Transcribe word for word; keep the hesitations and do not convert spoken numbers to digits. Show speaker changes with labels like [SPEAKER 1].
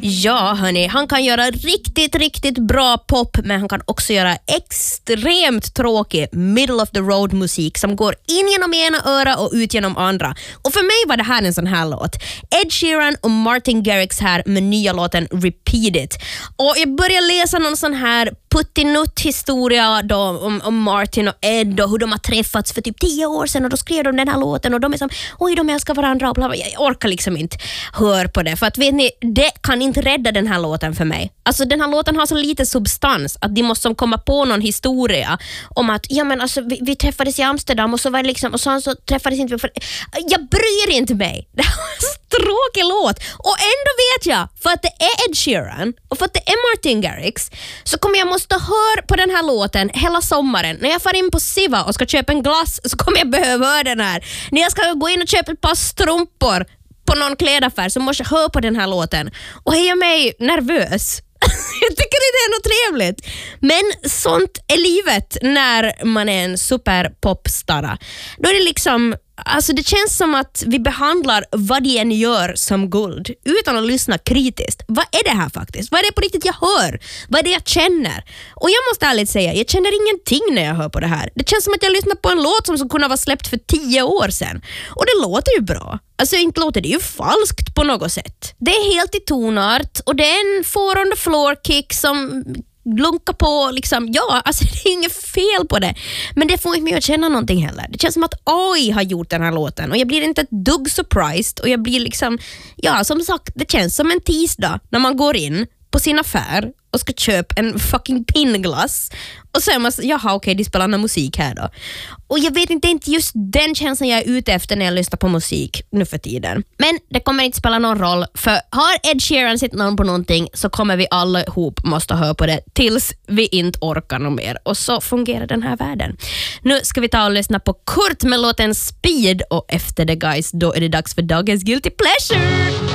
[SPEAKER 1] Ja, hörni, han kan göra riktigt, riktigt bra pop, men han kan också göra extremt tråkig middle of the road musik som går in genom ena öra och ut genom andra. Och för mig var det här en sån här låt. Ed Sheeran och Martin Garrix här med nya låten Repeat It. Och jag började läsa någon sån här puttinutt-historia då om, om Martin och Ed och hur de har träffats för typ tio år sedan och då skrev de den här låten och de är som, oj, de älskar varandra och bla bla. Jag orkar liksom inte höra på det, för att vet ni, det kan inte rädda den här låten för mig. Alltså den här låten har så lite substans att de måste komma på någon historia om att, ja men alltså vi, vi träffades i Amsterdam och så var det liksom, och så, så träffades inte vi för... Jag bryr inte mig. Det var en tråkig låt. Och ändå vet jag, för att det är Ed Sheeran och för att det är Martin Garrix, så kommer jag måste höra på den här låten hela sommaren. När jag far in på Siva och ska köpa en glass så kommer jag behöva höra den här. När jag ska gå in och köpa ett par strumpor på någon klädaffär så måste jag höra på den här låten. Och det gör mig nervös. Jag tycker det är något trevligt. Men sånt är livet när man är en superpopstar. Då är det liksom, alltså det känns som att vi behandlar vad de än gör som guld utan att lyssna kritiskt. Vad är det här faktiskt? Vad är det på riktigt jag hör? Vad är det jag känner? Och jag måste ärligt säga, jag känner ingenting när jag hör på det här. Det känns som att jag lyssnar på en låt som skulle kunna vara släppt för tio år sedan. Och det låter ju bra. Alltså inte låter det ju falskt på något sätt. Det är helt i tonart och det är en four on the floor kick som lunkar på liksom, ja, alltså det är inget fel på det. Men det får inte mig att känna någonting heller. Det känns som att A I har gjort den här låten och jag blir inte ett dugg surprised och jag blir liksom, ja som sagt, det känns som en tisdag när man går in på sin affär och ska köpa en fucking pinnglass och så är man så, jaha okej, okay, de spelar någon musik här då. Och jag vet inte, inte just den känslan jag är ute efter när jag lyssnar på musik nu för tiden. Men det kommer inte spela någon roll, för har Ed Sheeran sitt namn på någonting så kommer vi alla ihop måste höra på det tills vi inte orkar något mer. Och så fungerar den här världen. Nu ska vi ta och lyssna på Kurt med låten Speed och efter det guys, då är det dags för dagens Guilty Pleasure.